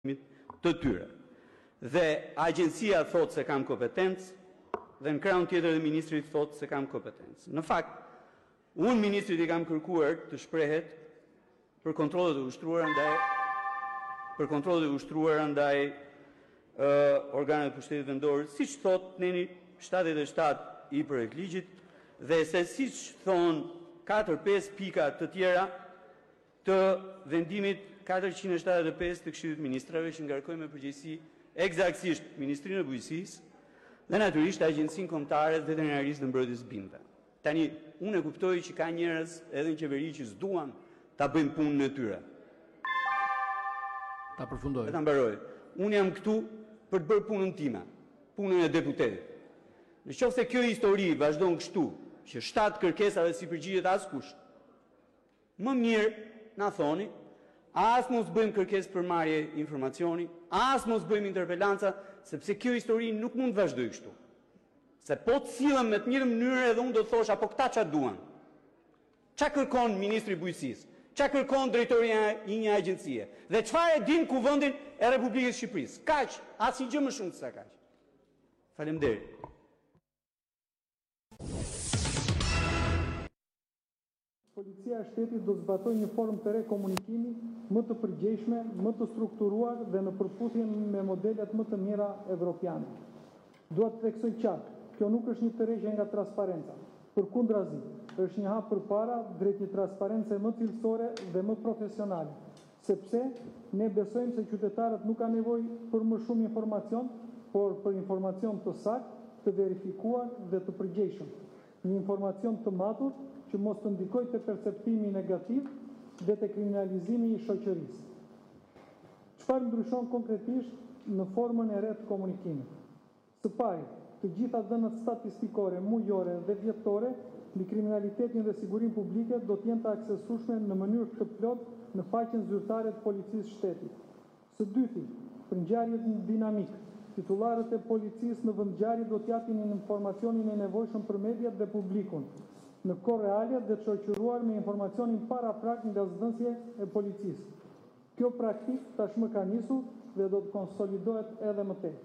të tyre. Dhe agjencia thot se kam kompetencë, dhe në krahun tjetër dhe ministri thot se kam kompetencë. Në fakt, unë ministrit i kam kërkuar të shprehet për kontrollet e ushtruara ndaj organeve të pushtetit vendor, siç thot neni 77 i projektligjit, dhe se siç thon 4-5 pika të tjera të vendimit 475 të Këshillit të Ministrave, që ngarkojnë me përgjegjësi eksaktësisht Ministrinë e Bujqësisë dhe natyrisht Agjencinë Kombëtare Veterinarisë dhe Mbrojtjes së Bimëve. Tani, unë e kuptoj që ka njerëz edhe në qeveri që s'duan ta bëjnë punën e tyre. Ta përfundoj. Ta mbaroj. Unë jam këtu për të bërë punën time, punën e deputetit. Nëse kjo histori vazhdon kështu, që 7 kërkesave si përgjigjet askush, më mirë na thoni, as mos bëjmë kërkesë për marrje informacioni, as mos bëjmë interpelanca, sepse kjo histori nuk mund të vazhdojë kështu. Se po të sillen me të njëjtën mënyrë edhe unë do të thosh apo këta ç'a duan. Ç'a kërkon ministri i Bujqësisë? Ç'a kërkon drejtori i një agjencie? Dhe çfarë din Kuvendin e Republikës së Shqipërisë? Kaq, asnjë gjë më shumë se sa kaq. Faleminderit. Policia e shtetit do zbatoj një formë të re komunikimi më të përgjegjshme, më të strukturuar dhe në përputhje me modelet më të mira evropiane. Dua të theksoj qartë, kjo nuk është një tërheqje nga transparenca. Përkundrazi, është një hap përpara drejt një transparence më cilësore dhe më profesionale, sepse ne besojmë se qytetarët nuk kanë nevojë për më shumë informacion, por për informacion të saktë, të verifikuar dhe të përgjegjshëm. Një informacion të matur që mos të ndikojë te perceptimi negativ dhe te kriminalizimi i shoqërisë. Çfarë ndryshon konkretisht në formën e re të komunikimit? Së pari, të gjitha dhënat statistikore, mujore dhe vjetore mbi kriminalitetin dhe sigurinë publike do të jenë të aksesueshme në mënyrë të plotë në faqen zyrtare të policisë shtetit. Së dyti, për ngjarjet dinamik, titullarët e policisë në vendngjarje do të japin informacionin e nevojshëm për mediat dhe publikun, në kohë reale dhe të shoqëruar me informacionin paraprak nga zëdhënësje e policisë. Kjo praktikë tashmë ka nisur dhe do të konsolidohet edhe më tej.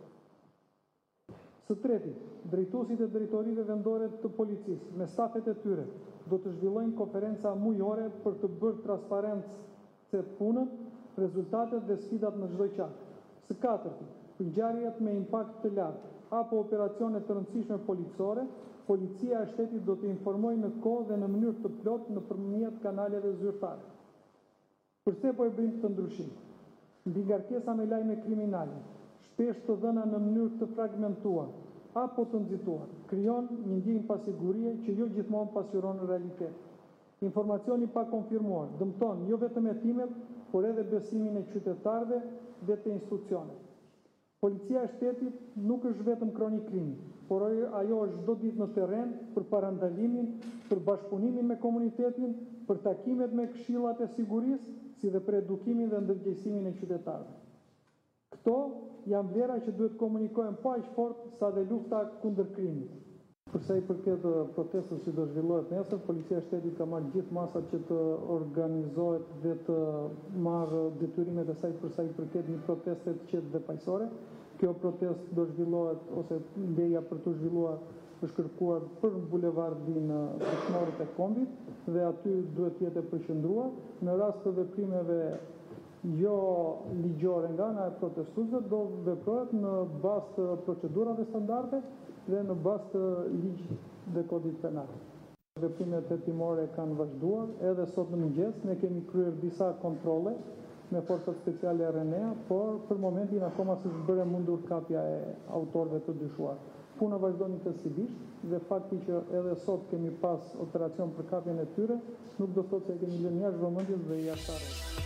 Së treti, drejtuesit e drejtorive vendore të policisë me stafet e tyre do të zhvillojnë konferenca mujore për të bërë transparente punën, rezultatet dhe sfidat në çdo qark. Së katërti, për ngjarjet me impakt të lartë apo operacione të rëndësishme policore, policia e shtetit do të informojë në kohë dhe në mënyrë të plotë nëpërmjet kanaleve zyrtare. Përse po e bëjmë këtë ndryshim? Mbi ngarkesa me lajme kriminale, shpesh të dhëna në mënyrë të fragmentuar apo të nxituar, krijon një ndjenjë pasigurie që jo gjithmonë pasqyron realitet. Informacioni pa konfirmuar dëmton jo vetëm hetimet, por edhe besimin e qytetarëve dhe të institucioneve. Policia e shtetit nuk është vetëm kronik krimi, por ajo është çdo ditë në terren për parandalimin, për bashkëpunimin me komunitetin, për takimet me këshillat e sigurisë, si dhe për edukimin dhe ndërgjegjësimin e qytetarëve. Këto janë vlera që duhet komunikohen pa aq fort sa dhe lufta kundër krimit. Për sa i përket protestës që do zhvillohet nesër, Policia e shtetit ka marrë gjithë masat që të organizohet dhe të marrë detyrimet e saj për sa i përket një proteste të qetë dhe paqësore. Kjo protestë do zhvillohet ose leja për të zhvilluar është kërkuar për bulevardin Bashkënorët e Kombit dhe aty duhet të jetë e përqendruar. Në rast të veprimeve jo ligjore nga ana e protestuesve do veprohet në bazë të procedurave standarde dhe në bazë të ligjit dhe kodit penal. Veprimet hetimore kanë vazhduar edhe sot në mëngjes, ne kemi kryer disa kontrolle me forcat speciale RNA, por për momentin akoma s'është bërë mundur kapja e autorëve të dyshuar. Puna vazhdon intensivisht dhe fakti që edhe sot kemi pas operacion për kapjen e tyre nuk do thotë se kemi lënë jashtë vëmendjes dhe jashtë arrestit.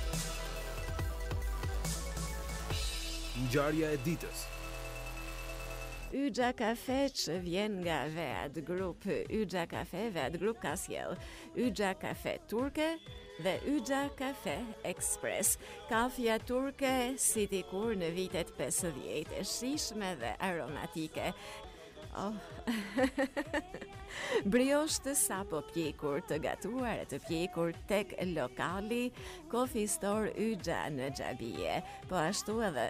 Ngjarja e ditës. Yxha Kafe që vjen nga Vead Group. Yxha Kafe, Vead Group ka sjell Yxha Kafe turke dhe Yxha Kafe Express. Kafja turke si dikur në vitet 50, e shijshme dhe aromatike. Oh. Brioche të sapo pjekur të gatuar e të pjekur tek lokali Coffee Store Yxha në Xhabije, po ashtu edhe